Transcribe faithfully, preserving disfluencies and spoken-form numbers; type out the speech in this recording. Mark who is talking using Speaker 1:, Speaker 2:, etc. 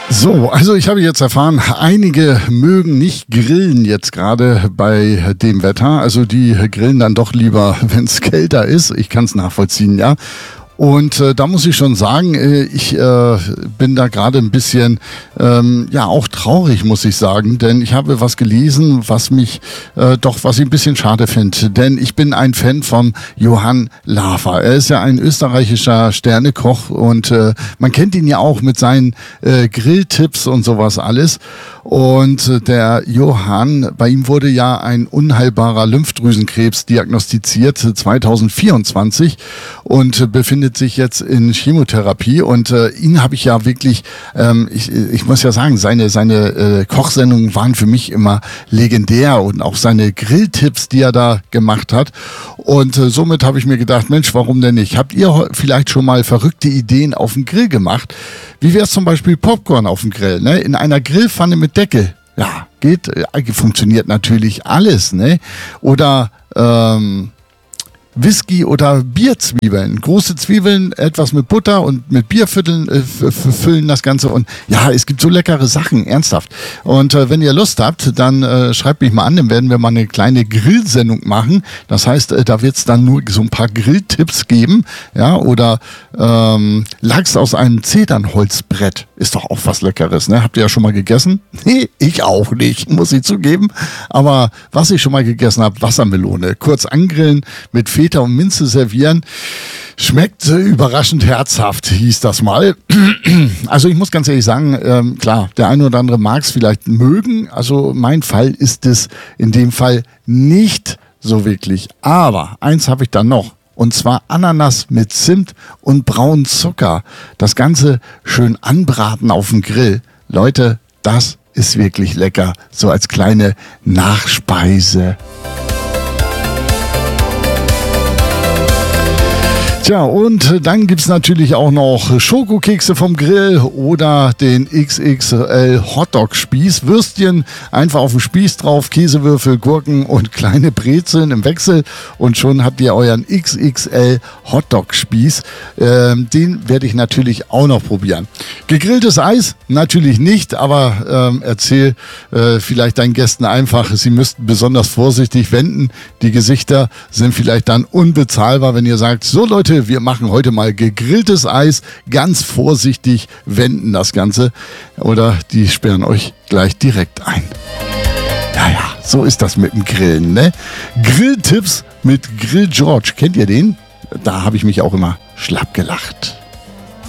Speaker 1: So, also ich habe jetzt erfahren, einige mögen nicht grillen jetzt gerade bei dem Wetter. Also die grillen dann doch lieber, wenn es kälter ist. Ich kann es nachvollziehen, ja. Und äh, da muss ich schon sagen, äh, ich äh, bin da gerade ein bisschen, ähm, ja, auch traurig, muss ich sagen, denn ich habe was gelesen, was mich äh, doch, was ich ein bisschen schade finde. Denn ich bin ein Fan von Johann Lafer. Er ist ja ein österreichischer Sternekoch und äh, man kennt ihn ja auch mit seinen äh, Grilltipps und sowas alles. Und äh, der Johann, bei ihm wurde ja ein unheilbarer Lymphdrüsenkrebs diagnostiziert zweitausendvierundzwanzig und äh, befindet sich jetzt in Chemotherapie. Und äh, ihn habe ich ja wirklich, ähm, ich, ich muss ja sagen, seine, seine äh, Kochsendungen waren für mich immer legendär und auch seine Grilltipps, die er da gemacht hat. Und äh, somit habe ich mir gedacht, Mensch, warum denn nicht? Habt ihr vielleicht schon mal verrückte Ideen auf dem Grill gemacht? Wie wäre es zum Beispiel Popcorn auf dem Grill, ne? In einer Grillpfanne mit Deckel. Ja, geht, äh, funktioniert natürlich alles, ne? Oder ähm, Whisky oder Bierzwiebeln. Große Zwiebeln, etwas mit Butter und mit Bier füllen, äh, füllen das Ganze. Und ja, es gibt so leckere Sachen, ernsthaft. Und äh, wenn ihr Lust habt, dann äh, schreibt mich mal an, dann werden wir mal eine kleine Grillsendung machen. Das heißt, äh, da wird es dann nur so ein paar Grilltipps geben. Ja, oder ähm, Lachs aus einem Zedernholzbrett. Ist doch auch was Leckeres, ne? Habt ihr ja schon mal gegessen? Nee, ich auch nicht, muss ich zugeben. Aber was ich schon mal gegessen habe, Wassermelone. Kurz angrillen, mit Feta und Minze servieren. Schmeckt äh, überraschend herzhaft, hieß das mal. Also ich muss ganz ehrlich sagen, ähm, klar, der eine oder andere mag es vielleicht mögen. Also mein Fall ist es in dem Fall nicht so wirklich. Aber eins habe ich dann noch. Und zwar Ananas mit Zimt und braunen Zucker. Das Ganze schön anbraten auf dem Grill. Leute, das ist wirklich lecker. So als kleine Nachspeise. Tja, und dann gibt's natürlich auch noch Schokokekse vom Grill oder den X X L Hotdog-Spieß. Würstchen einfach auf den Spieß drauf, Käsewürfel, Gurken und kleine Brezeln im Wechsel. Und schon habt ihr euren X X L Hotdog-Spieß. Ähm, den werde ich natürlich auch noch probieren. Gegrilltes Eis? Natürlich nicht, aber ähm, erzähl äh, vielleicht deinen Gästen einfach, sie müssten besonders vorsichtig wenden. Die Gesichter sind vielleicht dann unbezahlbar, wenn ihr sagt, so Leute, wir machen heute mal gegrilltes Eis, ganz vorsichtig wenden das Ganze oder die sperren euch gleich direkt ein. Ja, ja, so ist das mit dem Grillen, ne? Grilltipps mit Grill George, kennt ihr den? Da habe ich mich auch immer schlapp gelacht.